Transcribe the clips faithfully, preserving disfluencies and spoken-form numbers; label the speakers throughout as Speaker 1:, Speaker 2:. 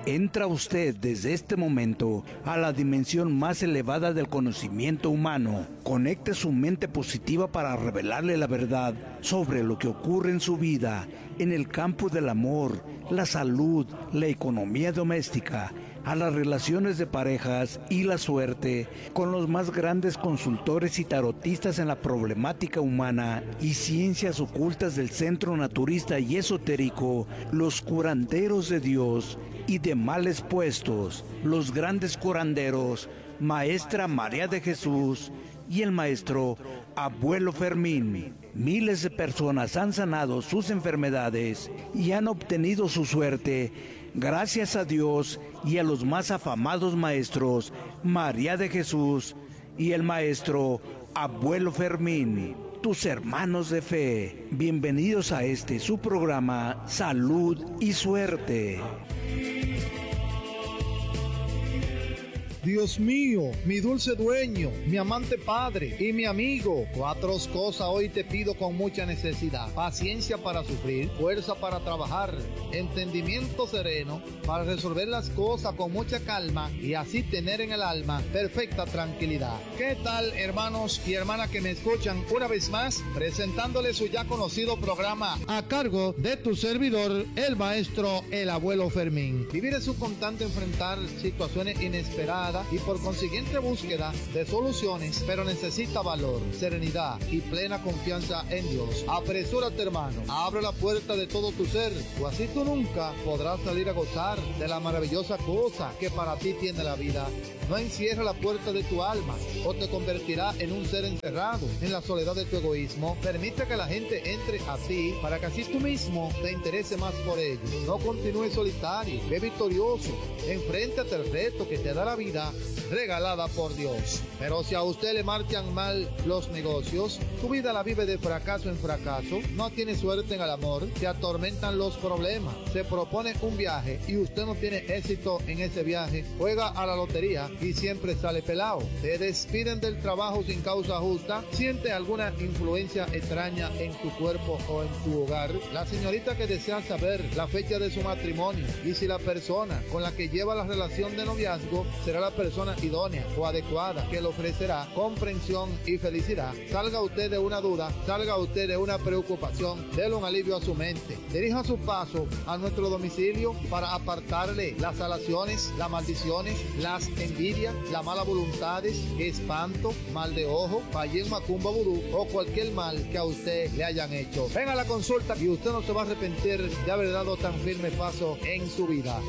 Speaker 1: Entra usted desde este momento a la dimensión más elevada del conocimiento humano. Conecte su mente positiva para revelarle la verdad sobre lo que ocurre en su vida, en el campo del amor, la salud, la economía doméstica, a las relaciones de parejas y la suerte, con los más grandes consultores y tarotistas en la problemática humana y ciencias ocultas del centro naturista y esotérico, los curanderos de Dios y de males puestos, los grandes curanderos, Maestra María de Jesús y el maestro Abuelo Fermín. Miles de personas han sanado sus enfermedades y han obtenido su suerte gracias a Dios y a los más afamados maestros María de Jesús y el maestro Abuelo Fermín, tus hermanos de fe. Bienvenidos a este su programa Salud y Suerte.
Speaker 2: Dios mío, mi dulce dueño, mi amante Padre y mi amigo, cuatro cosas hoy te pido con mucha necesidad: paciencia para sufrir, fuerza para trabajar, entendimiento sereno para resolver las cosas con mucha calma y así tener en el alma perfecta tranquilidad. ¿Qué tal, hermanos y hermanas que me escuchan una vez más, presentándoles su ya conocido programa a cargo de tu servidor, el maestro, el Abuelo Fermín? Vivir es un constante enfrentar situaciones inesperadas y por consiguiente búsqueda de soluciones, pero necesita valor, serenidad y plena confianza en Dios. Apresúrate, hermano, abre la puerta de todo tu ser, o así tú nunca podrás salir a gozar de la maravillosa cosa que para ti tiene la vida. No encierra la puerta de tu alma o te convertirá en un ser encerrado en la soledad de tu egoísmo. Permite que la gente entre a ti para que así tú mismo te interese más por ellos. No continúes solitario, ve victorioso, enfréntate al reto que te da la vida regalada por Dios. Pero si a usted le marchan mal los negocios, tu vida la vive de fracaso en fracaso, no tiene suerte en el amor, te atormentan los problemas, se propone un viaje y usted no tiene éxito en ese viaje, juega a la lotería y siempre sale pelado, te despiden del trabajo sin causa justa, siente alguna influencia extraña en tu cuerpo o en tu hogar, la señorita que desea saber la fecha de su matrimonio y si la persona con la que lleva la relación de noviazgo será la persona idónea o adecuada que le ofrecerá comprensión y felicidad. Salga usted de una duda, salga usted de una preocupación, déle un alivio a su mente. Dirija su paso a nuestro domicilio para apartarle las alaciones, las maldiciones, las envidias, las malas voluntades, espanto, mal de ojo, fallén, macumba, vudú o cualquier mal que a usted le hayan hecho. Venga a la consulta y usted no se va a arrepentir de haber dado tan firme paso en su vida.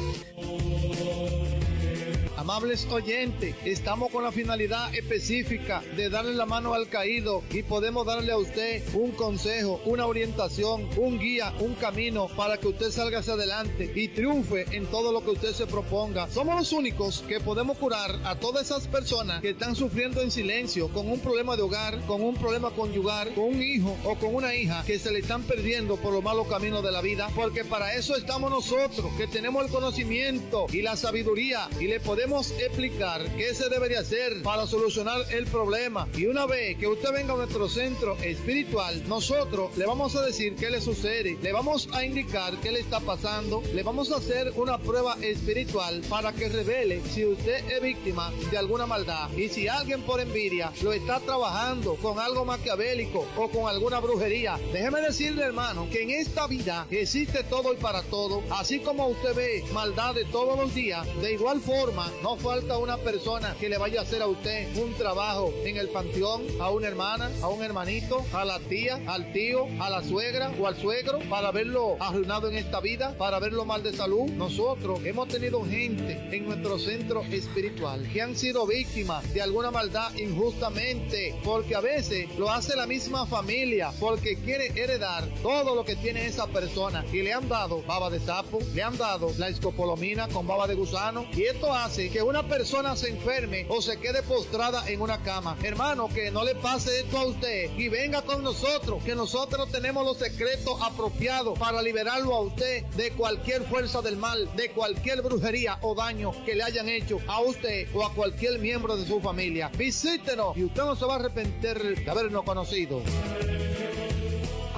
Speaker 2: Amables oyentes, estamos con la finalidad específica de darle la mano al caído y podemos darle a usted un consejo, una orientación, un guía, un camino para que usted salga hacia adelante y triunfe en todo lo que usted se proponga. Somos los únicos que podemos curar a todas esas personas que están sufriendo en silencio con un problema de hogar, con un problema conyugal, con un hijo o con una hija que se le están perdiendo por los malos caminos de la vida, porque para eso estamos nosotros, que tenemos el conocimiento y la sabiduría y le podemos explicar qué se debería hacer para solucionar el problema. Y una vez que usted venga a nuestro centro espiritual, nosotros le vamos a decir qué le sucede, le vamos a indicar qué le está pasando, le vamos a hacer una prueba espiritual para que revele si usted es víctima de alguna maldad y si alguien por envidia lo está trabajando con algo maquiavélico o con alguna brujería. Déjeme decirle, hermano, que en esta vida existe todo y para todo. Así como usted ve maldad de todos los días, de igual forma no falta una persona que le vaya a hacer a usted un trabajo en el panteón, a una hermana, a un hermanito, a la tía, al tío, a la suegra o al suegro, para verlo arruinado en esta vida, para verlo mal de salud. Nosotros hemos tenido gente en nuestro centro espiritual que han sido víctimas de alguna maldad injustamente, porque a veces lo hace la misma familia, porque quiere heredar todo lo que tiene esa persona y le han dado baba de sapo, le han dado la escopolomina con baba de gusano y esto hace que una persona se enferme o se quede postrada en una cama. Hermano, que no le pase esto a usted y venga con nosotros, que nosotros tenemos los secretos apropiados para liberarlo a usted de cualquier fuerza del mal, de cualquier brujería o daño que le hayan hecho a usted o a cualquier miembro de su familia. Visítenos y usted no se va a arrepentir de habernos conocido.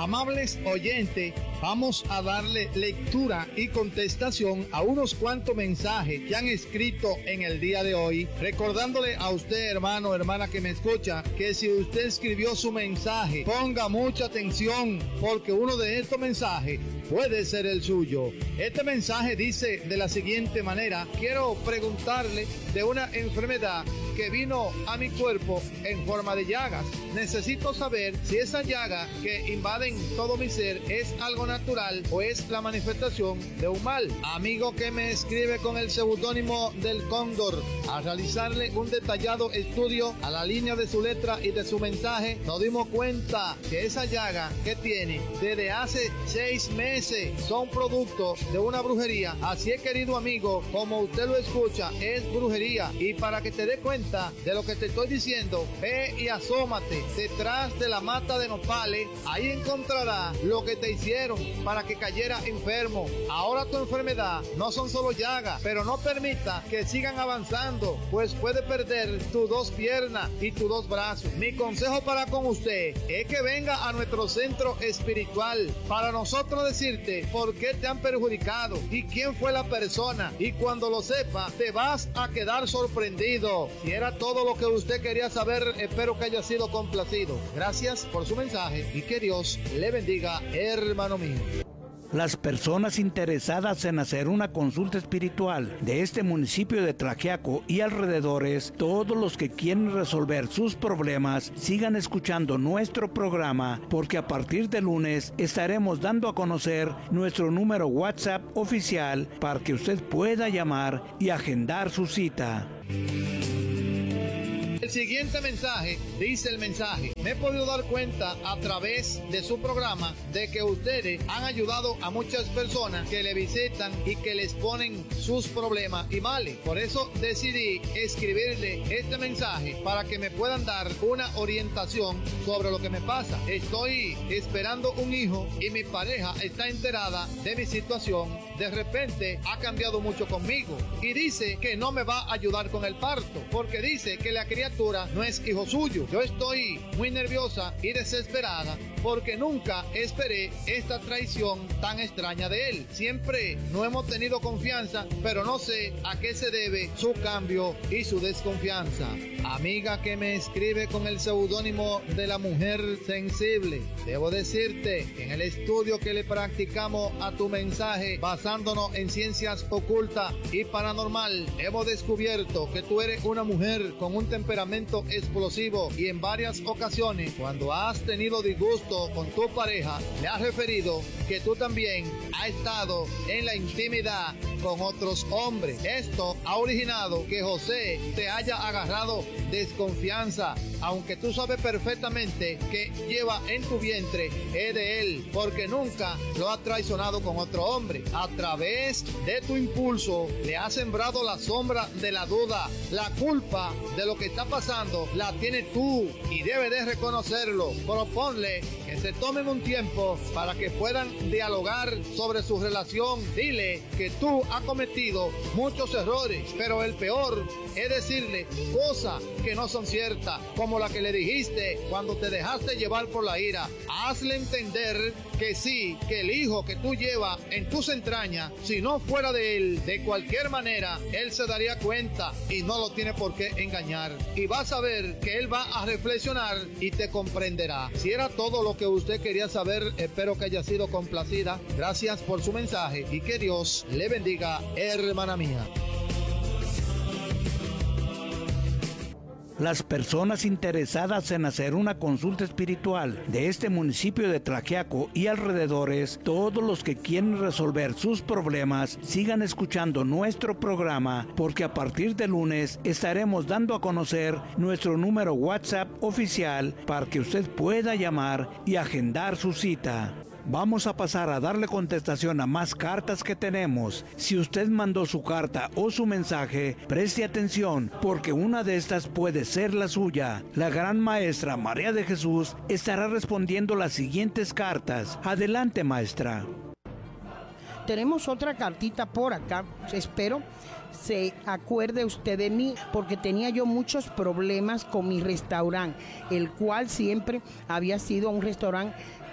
Speaker 2: Amables oyentes, vamos a darle lectura y contestación a unos cuantos mensajes que han escrito en el día de hoy, recordándole a usted, hermano o hermana que me escucha, que si usted escribió su mensaje, ponga mucha atención, porque uno de estos mensajes puede ser el suyo. Este mensaje dice de la siguiente manera: quiero preguntarle de una enfermedad que vino a mi cuerpo en forma de llagas. Necesito saber si esas llagas que invaden todo mi ser es algo natural o es la manifestación de un mal. Amigo que me escribe con el seudónimo del Cóndor, al realizarle un detallado estudio a la línea de su letra y de su mensaje, nos dimos cuenta que esa llaga que tiene desde hace seis meses son producto de una brujería. Así es, querido amigo, como usted lo escucha, es brujería. Y para que te dé cuenta de lo que te estoy diciendo, ve y asómate detrás de la mata de nopales. Ahí encontrarás lo que te hicieron para que cayera enfermo. Ahora tu enfermedad no son solo llagas, pero no permita que sigan avanzando, pues puede perder tus dos piernas y tus dos brazos. Mi consejo para con usted es que venga a nuestro centro espiritual para nosotros decirte por qué te han perjudicado y quién fue la persona, y cuando lo sepa te vas a quedar sorprendido. Si era todo lo que usted quería saber, espero que haya sido complacido. Gracias por su mensaje y que Dios le bendiga, hermano mío.
Speaker 1: Las personas interesadas en hacer una consulta espiritual de este municipio de Tlaxiaco y alrededores, todos los que quieren resolver sus problemas, sigan escuchando nuestro programa, porque a partir de lunes estaremos dando a conocer nuestro número WhatsApp oficial para que usted pueda llamar y agendar su cita.
Speaker 2: El siguiente mensaje, dice el mensaje: me he podido dar cuenta a través de su programa de que ustedes han ayudado a muchas personas que le visitan y que les ponen sus problemas y males. Por eso decidí escribirle este mensaje para que me puedan dar una orientación sobre lo que me pasa. Estoy esperando un hijo y mi pareja está enterada de mi situación. De repente ha cambiado mucho conmigo y dice que no me va a ayudar con el parto, porque dice que la criatura no es hijo suyo. Yo estoy muy nerviosa y desesperada porque nunca esperé esta traición tan extraña de él. Siempre no hemos tenido confianza, pero no sé a qué se debe su cambio y su desconfianza. Amiga que me escribe con el seudónimo de la mujer sensible, debo decirte que en el estudio que le practicamos a tu mensaje, basándonos en ciencias ocultas y paranormal, hemos descubierto que tú eres una mujer con un temperamento explosivo, y en varias ocasiones, cuando has tenido disgusto con tu pareja, le has referido que tú también has estado en la intimidad con otros hombres. Esto ha originado que José te haya agarrado desconfianza, aunque tú sabes perfectamente que lleva en tu vientre es de él, porque nunca lo ha traicionado con otro hombre. A través de tu impulso le has sembrado la sombra de la duda. La culpa de lo que está pasando la tienes tú y debes de reconocerlo. Proponle que se tomen un tiempo para que puedan dialogar sobre su relación. Dile que tú has cometido muchos errores, pero el peor es decirle cosas que no son ciertas, como la que le dijiste cuando te dejaste llevar por la ira. Hazle entender que sí, que el hijo que tú llevas en tus entrañas, si no fuera de él, de cualquier manera, él se daría cuenta y no lo tiene por qué engañar. Y vas a ver que él va a reflexionar y te comprenderá. Si era todo lo que usted quería saber, espero que haya sido complacida. Gracias por su mensaje y que Dios le bendiga, hermana mía.
Speaker 1: Las personas interesadas en hacer una consulta espiritual de este municipio de Tlaxiaco y alrededores, todos los que quieren resolver sus problemas, sigan escuchando nuestro programa, porque a partir de lunes estaremos dando a conocer nuestro número WhatsApp oficial para que usted pueda llamar y agendar su cita. Vamos a pasar a darle contestación a más cartas que tenemos. Si usted mandó su carta o su mensaje, preste atención, porque una de estas puede ser la suya. La gran maestra María de Jesús estará respondiendo las siguientes cartas. Adelante, maestra.
Speaker 3: Tenemos otra cartita por acá. Espero se acuerde usted de mí, porque tenía yo muchos problemas con mi restaurante, el cual siempre había sido un restaurante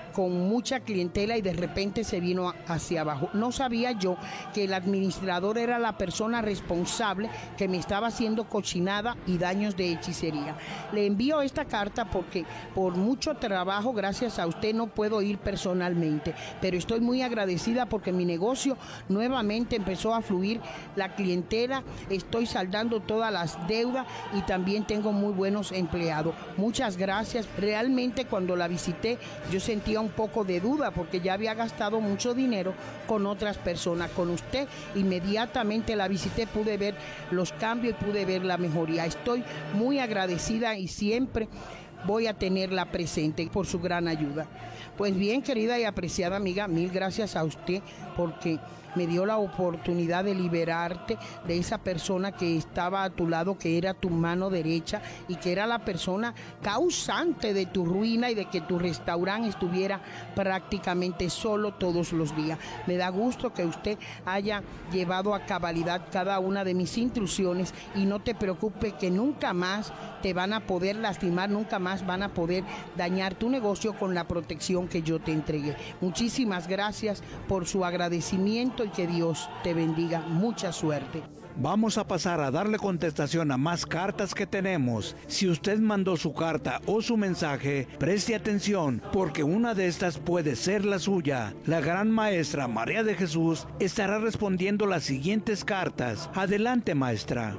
Speaker 3: con mucha clientela y de repente se vino hacia abajo. No sabía yo que el administrador era la persona responsable que me estaba haciendo cochinada y daños de hechicería. Le envío esta carta porque por mucho trabajo, gracias a usted, no puedo ir personalmente, pero estoy muy agradecida porque mi negocio nuevamente empezó a fluir, la clientela, estoy saldando todas las deudas y también tengo muy buenos empleados. Muchas gracias. Realmente cuando la visité yo sentía un poco de duda porque ya había gastado mucho dinero con otras personas. Con usted inmediatamente la visité, pude ver los cambios y pude ver la mejoría. Estoy muy agradecida y siempre voy a tenerla presente por su gran ayuda. Pues bien, querida y apreciada amiga, mil gracias a usted porque me dio la oportunidad de liberarte de esa persona que estaba a tu lado, que era tu mano derecha y que era la persona causante de tu ruina y de que tu restaurante estuviera prácticamente solo todos los días. Me da gusto que usted haya llevado a cabalidad cada una de mis instrucciones y no te preocupes que nunca más te van a poder lastimar, nunca más van a poder dañar tu negocio con la protección que yo te entregué. Muchísimas gracias por su agradecimiento y que Dios te bendiga. Mucha suerte.
Speaker 1: Vamos a pasar a darle contestación a más cartas que tenemos. Si usted mandó su carta o su mensaje, preste atención porque una de estas puede ser la suya. La gran maestra María de Jesús estará respondiendo las siguientes cartas. Adelante, maestra.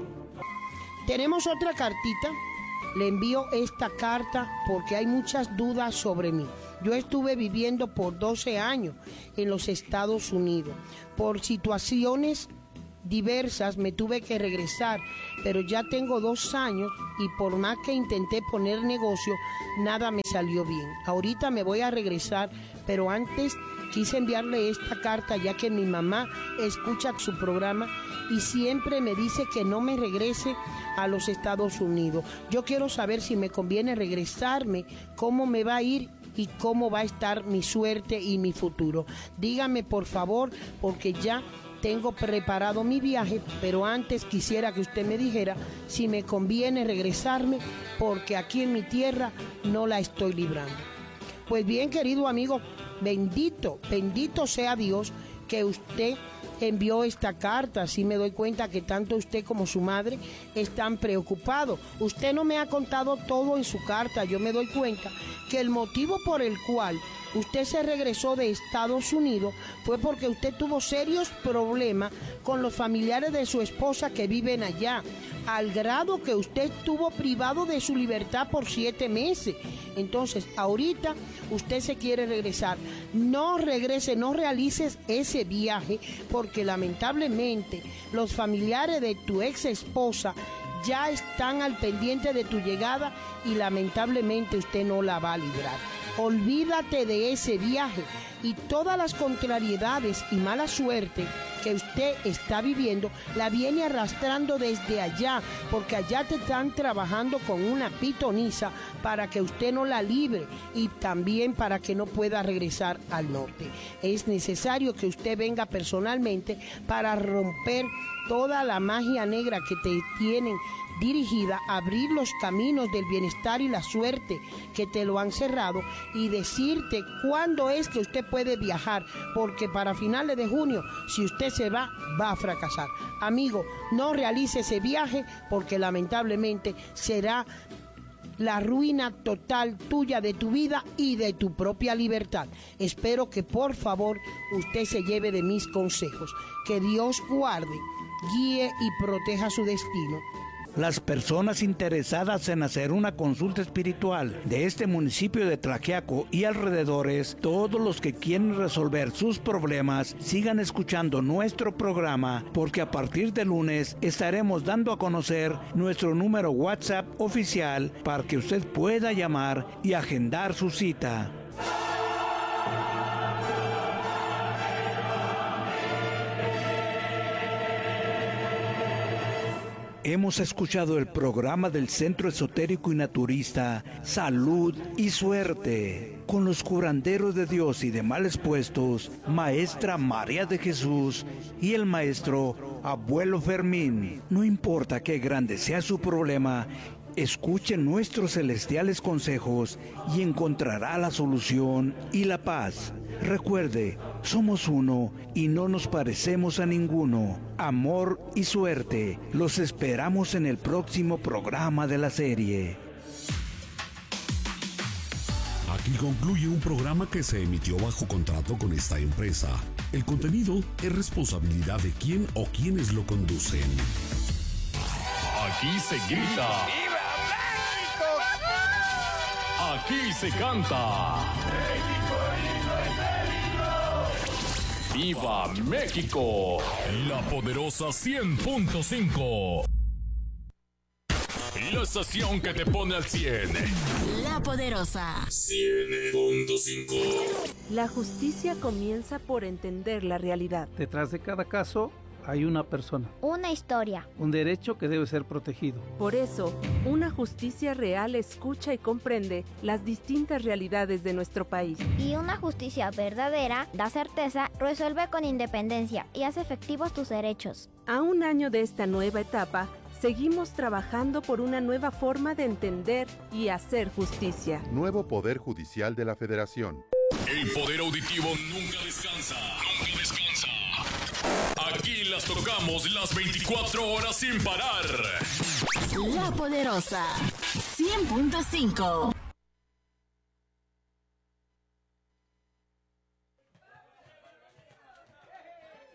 Speaker 3: Tenemos otra cartita. Le envío esta carta porque hay muchas dudas sobre mí. Yo estuve viviendo por doce años en los Estados Unidos. Por situaciones diversas me tuve que regresar, pero ya tengo dos años y por más que intenté poner negocio, nada me salió bien. Ahorita me voy a regresar, pero antes quise enviarle esta carta ya que mi mamá escucha su programa y siempre me dice que no me regrese a los Estados Unidos. Yo quiero saber si me conviene regresarme, cómo me va a ir y cómo va a estar mi suerte y mi futuro. Dígame por favor, porque ya tengo preparado mi viaje, pero antes quisiera que usted me dijera si me conviene regresarme, porque aquí en mi tierra no la estoy librando. Pues bien, querido amigo, bendito, bendito sea Dios que usted envió esta carta. Sí me doy cuenta que tanto usted como su madre están preocupados. Usted no me ha contado todo en su carta. Yo me doy cuenta que el motivo por el cual usted se regresó de Estados Unidos fue porque usted tuvo serios problemas con los familiares de su esposa que viven allá, al grado que usted estuvo privado de su libertad por siete meses. Entonces, ahorita usted se quiere regresar. No regrese, no realices ese viaje, porque lamentablemente los familiares de tu ex esposa ya están al pendiente de tu llegada y lamentablemente usted no la va a librar. Olvídate de ese viaje y todas las contrariedades y mala suerte que usted está viviendo la viene arrastrando desde allá, porque allá te están trabajando con una pitoniza para que usted no la libre y también para que no pueda regresar al norte. Es necesario que usted venga personalmente para romper toda la magia negra que te tienen dirigida, abrir los caminos del bienestar y la suerte que te lo han cerrado y decirte cuándo es que usted puede viajar, porque para finales de junio, si usted se va, va a fracasar. Amigo, no realice ese viaje porque lamentablemente será la ruina total tuya, de tu vida y de tu propia libertad. Espero que por favor usted se lleve de mis consejos. Que Dios guarde, guíe y proteja su destino.
Speaker 1: Las personas interesadas en hacer una consulta espiritual de este municipio de Tlaxiaco y alrededores, todos los que quieren resolver sus problemas, sigan escuchando nuestro programa, porque a partir de lunes estaremos dando a conocer nuestro número WhatsApp oficial para que usted pueda llamar y agendar su cita. Hemos escuchado el programa del Centro Esotérico y Naturista Salud y Suerte, con los curanderos de Dios y de males puestos, Maestra María de Jesús y el maestro Abuelo Fermín. No importa qué grande sea su problema, Escuche nuestros celestiales consejos y encontrará la solución y la paz. Recuerde, somos uno y no nos parecemos a ninguno. Amor y suerte. Los esperamos en el próximo programa de la serie.
Speaker 4: Aquí concluye un programa que se emitió bajo contrato con esta empresa. El contenido es responsabilidad de quien o quienes lo conducen.
Speaker 5: Aquí se grita. ¡Viva México! Aquí se canta. ¡México lindo y feliz! ¡Viva México! La poderosa cien punto cinco. La estación que te pone al cien.
Speaker 6: La poderosa
Speaker 5: cien punto cinco.
Speaker 7: La justicia comienza por entender la realidad.
Speaker 8: Detrás de cada caso hay una persona.
Speaker 9: Una historia.
Speaker 8: Un derecho que debe ser protegido.
Speaker 7: Por eso, una justicia real escucha y comprende las distintas realidades de nuestro país.
Speaker 9: Y una justicia verdadera da certeza, resuelve con independencia y hace efectivos tus derechos.
Speaker 7: A un año de esta nueva etapa, seguimos trabajando por una nueva forma de entender y hacer justicia.
Speaker 10: Nuevo Poder Judicial de la Federación.
Speaker 5: El poder auditivo nunca descansa. Nunca descansa. Aquí las tocamos las veinticuatro horas sin parar.
Speaker 6: La poderosa cien punto cinco.